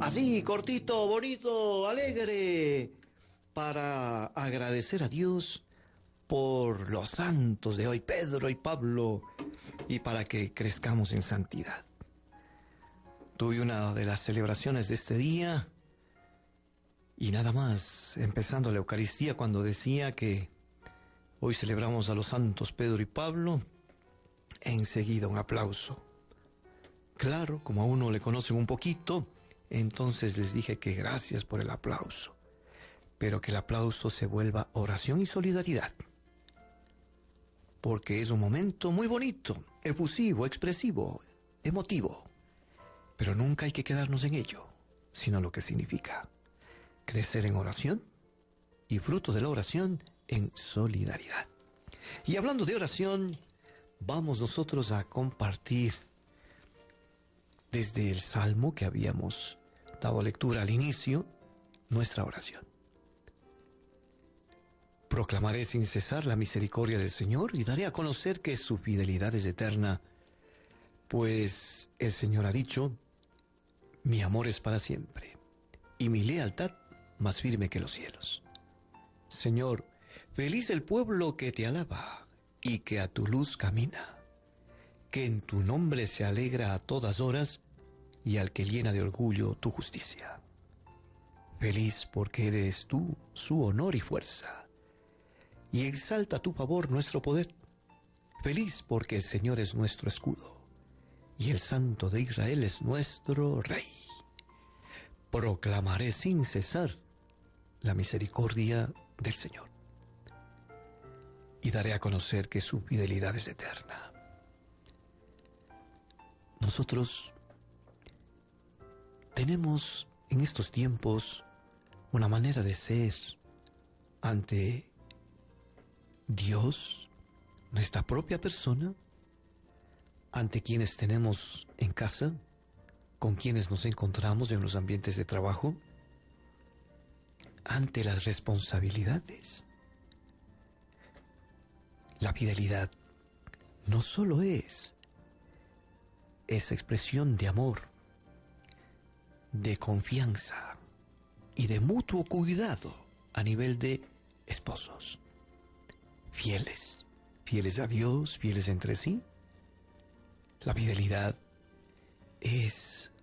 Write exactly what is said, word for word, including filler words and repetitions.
Así, cortito, bonito, alegre, para agradecer a Dios por los santos de hoy, Pedro y Pablo, y para que crezcamos en santidad. Tuve una de las celebraciones de este día, y nada más, empezando la Eucaristía, cuando decía que hoy celebramos a los santos Pedro y Pablo, enseguida un aplauso. Claro, como a uno le conocen un poquito, entonces les dije que gracias por el aplauso, pero que el aplauso se vuelva oración y solidaridad, porque es un momento muy bonito, efusivo, expresivo, emotivo, pero nunca hay que quedarnos en ello, sino lo que significa crecer en oración y fruto de la oración en solidaridad. Y hablando de oración, vamos nosotros a compartir desde el Salmo que habíamos dado lectura al inicio, nuestra oración. Proclamaré sin cesar la misericordia del Señor y daré a conocer que su fidelidad es eterna, pues el Señor ha dicho, mi amor es para siempre, y mi lealtad más firme que los cielos. Señor, feliz el pueblo que te alaba y que a tu luz camina, que en tu nombre se alegra a todas horas y al que llena de orgullo tu justicia. Feliz porque eres tú su honor y fuerza, y exalta a tu favor nuestro poder. Feliz porque el Señor es nuestro escudo, y el Santo de Israel es nuestro Rey. Proclamaré sin cesar la misericordia del Señor, y daré a conocer que su fidelidad es eterna. Nosotros tenemos en estos tiempos una manera de ser ante Dios, nuestra propia persona, ante quienes tenemos en casa, con quienes nos encontramos en los ambientes de trabajo, ante las responsabilidades. La fidelidad no solo es esa expresión de amor, de confianza y de mutuo cuidado a nivel de esposos, fieles, fieles a Dios, fieles entre sí. La fidelidad es